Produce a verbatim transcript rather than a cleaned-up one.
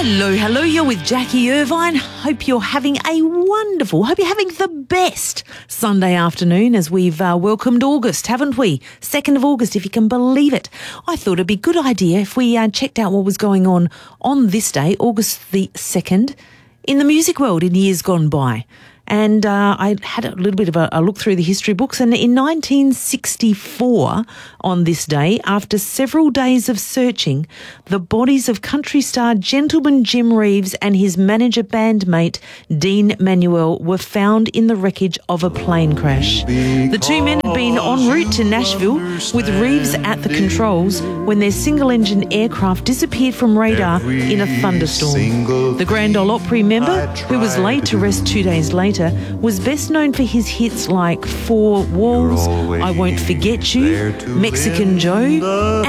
Hello, hello, you're with Jackie Irvine. Hope you're having a wonderful, hope you're having the best Sunday afternoon as we've uh, welcomed August, haven't we? second of August, if you can believe it. I thought it'd be a good idea if we uh, checked out what was going on on this day, August the second, in the music world in years gone by. And uh, I had a little bit of a, a look through the history books, and in nineteen sixty-four, on this day, after several days of searching, the bodies of country star Gentleman Jim Reeves and his manager bandmate Dean Manuel were found in the wreckage of a plane crash. The two men had been en route to Nashville with Reeves at the controls when their single-engine aircraft disappeared from radar in a thunderstorm. The Grand Ole Opry member, who was laid to rest two days later, was best known for his hits like Four Walls, I Won't Forget You, Mexican Joe,